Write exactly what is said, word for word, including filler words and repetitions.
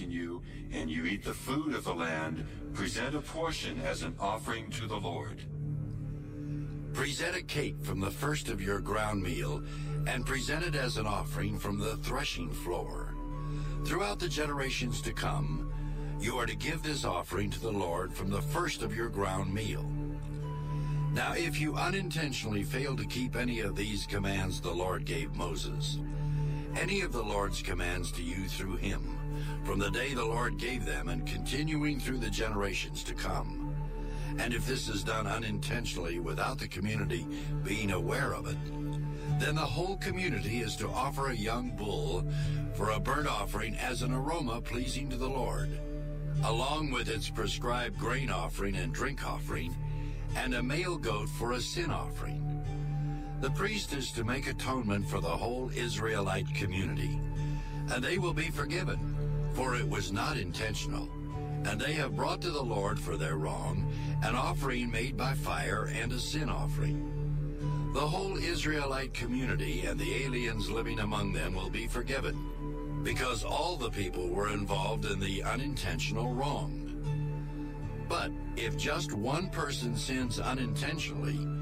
overtaken you, and you eat the food of the land, present a portion as an offering to the Lord. Present a cake from the first of your ground meal, and present it as an offering from the threshing floor. Throughout the generations to come, you are to give this offering to the Lord from the first of your ground meal. Now, if you unintentionally fail to keep any of these commands the Lord gave Moses, any of the Lord's commands to you through him, from the day the Lord gave them and continuing through the generations to come, and if this is done unintentionally without the community being aware of it, then the whole community is to offer a young bull for a burnt offering as an aroma pleasing to the Lord, along with its prescribed grain offering and drink offering, and a male goat for a sin offering. The priest is to make atonement for the whole Israelite community, and they will be forgiven, for it was not intentional, and they have brought to the Lord for their wrong an offering made by fire and a sin offering. The whole Israelite community and the aliens living among them will be forgiven, because all the people were involved in the unintentional wrong. But if just one person sins unintentionally,